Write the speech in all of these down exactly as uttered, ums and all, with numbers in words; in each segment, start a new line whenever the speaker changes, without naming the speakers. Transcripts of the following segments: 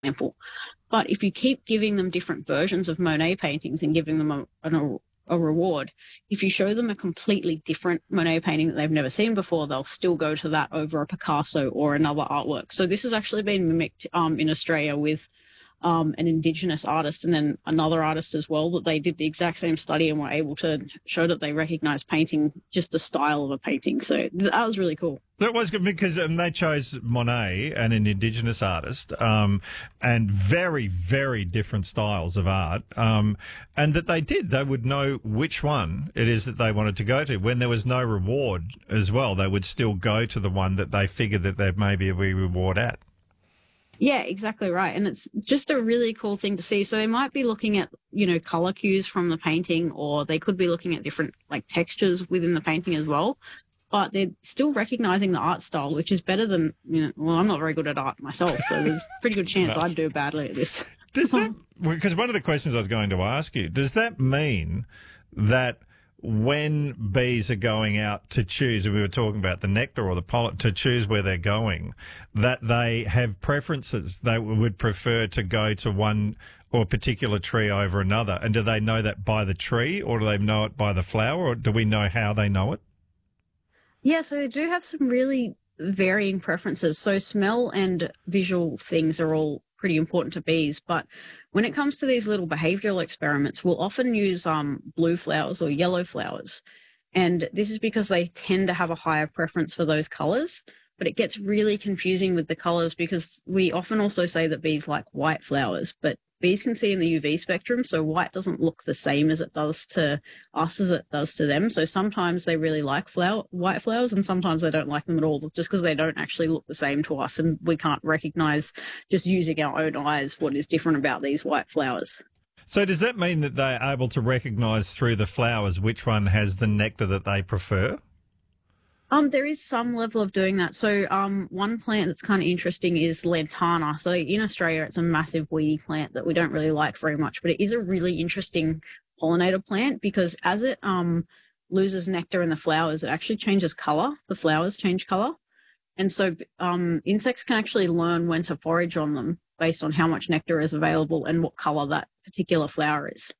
example. But if you keep giving them different versions of Monet paintings and giving them a, a, a reward, if you show them a completely different Monet painting that they've never seen before, they'll still go to that over a Picasso or another artwork. So this has actually been mimicked um, in Australia with um, an Indigenous artist and then another artist as well, that they did the exact same study and were able to show that they recognized painting, just the style of a painting. So that was really cool.
That was good because um, they chose Monet and an Indigenous artist, um, and very, very different styles of art, um, and that they did. They would know which one it is that they wanted to go to. When there was no reward as well, they would still go to the one that they figured that there may be a wee reward at.
Yeah, exactly right. And it's just a really cool thing to see. So they might be looking at, you know, color cues from the painting, or they could be looking at different like textures within the painting as well. But they're still recognizing the art style, which is better than, you know, well, I'm not very good at art myself, so there's a pretty good chance I'd do badly at this.
Does that, because one of the questions I was going to ask you, does that mean that when bees are going out to choose, and we were talking about the nectar or the pollen, to choose where they're going, that they have preferences? They would prefer to go to one or particular tree over another. And do they know that by the tree, or do they know it by the flower, or do we know how they know it?
Yeah, so they do have some really varying preferences. So smell and visual things are all pretty important to bees, but when it comes to these little behavioral experiments, we'll often use um, blue flowers or yellow flowers. And this is because they tend to have a higher preference for those colors, but it gets really confusing with the colors because we often also say that bees like white flowers, but bees can see in the U V spectrum, so white doesn't look the same as it does to us as it does to them. So sometimes they really like flower, white flowers, and sometimes they don't like them at all, just because they don't actually look the same to us, and we can't recognize, just using our own eyes, what is different about these white flowers.
So does that mean that they're able to recognize through the flowers which one has the nectar that they prefer?
Um, there is some level of doing that. So um, one plant that's kind of interesting is lantana. So in Australia, it's a massive weedy plant that we don't really like very much, but it is a really interesting pollinator plant because as it um, loses nectar in the flowers, it actually changes color. The flowers change color. And so um, insects can actually learn when to forage on them based on how much nectar is available and what color that particular flower is.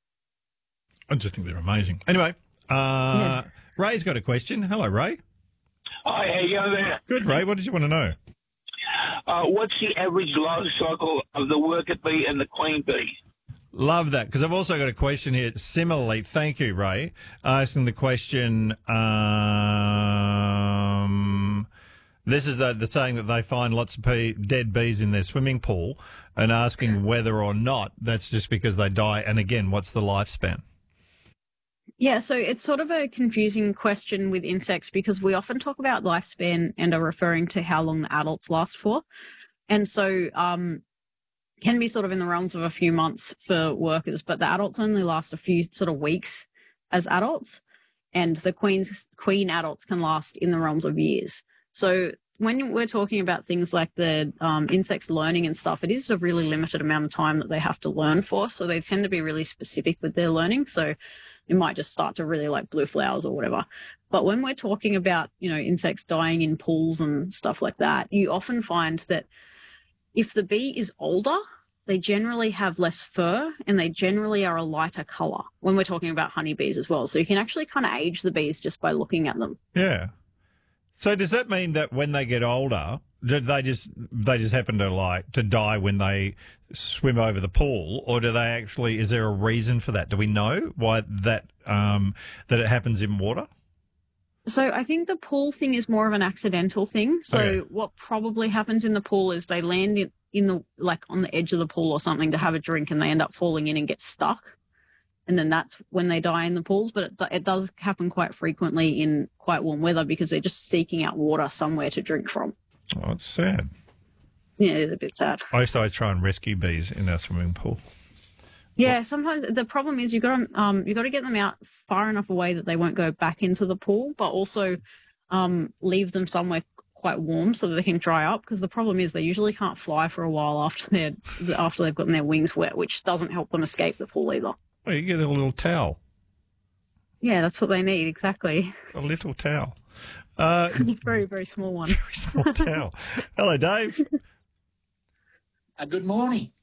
I just think they're amazing. Anyway, uh, yeah. Ray's got a question. Hello, Ray.
Hi, how you going there?
Good, Ray. What did you want to know?
Uh, what's the average life cycle of the worker bee and the queen bee?
Love that, because I've also got a question here. Similarly, thank you, Ray, asking the question, um, this is the, the saying that they find lots of bee, dead bees in their swimming pool, and asking whether or not that's just because they die. And again, what's the lifespan?
Yeah, so it's sort of a confusing question with insects because we often talk about lifespan and are referring to how long the adults last for. And so um, can be sort of in the realms of a few months for workers, but the adults only last a few sort of weeks as adults, and the queens, queen adults can last in the realms of years. So when we're talking about things like the um, insects learning and stuff, it is a really limited amount of time that they have to learn for. So they tend to be really specific with their learning. So it might just start to really like blue flowers or whatever. But when we're talking about, you know, insects dying in pools and stuff like that, you often find that if the bee is older, they generally have less fur and they generally are a lighter color when we're talking about honeybees as well. So you can actually kind of age the bees just by looking at them.
Yeah. So does that mean that when they get older, do they just they just happen to like to die when they swim over the pool, or do they actually? Is there a reason for that? Do we know why that um, that it happens in water?
So I think the pool thing is more of an accidental thing. So
okay.
What probably happens in the pool is they land in, in the like on the edge of the pool or something to have a drink, and they end up falling in and get stuck. And then that's when they die in the pools. But it, it does happen quite frequently in quite warm weather because they're just seeking out water somewhere to drink from.
Oh, it's sad.
Yeah, it's a bit sad.
I used to always try and rescue bees in our swimming pool.
Yeah, sometimes the problem is you've got to, um, you've got to get them out far enough away that they won't go back into the pool, but also um, leave them somewhere quite warm so that they can dry up, because the problem is they usually can't fly for a while after, they're, after they've gotten their wings wet, which doesn't help them escape the pool either.
Well, you get a little towel.
Yeah, that's what they need, exactly.
A little towel. Uh,
very, very small one.
Very small towel. Hello, Dave.
Uh, good morning.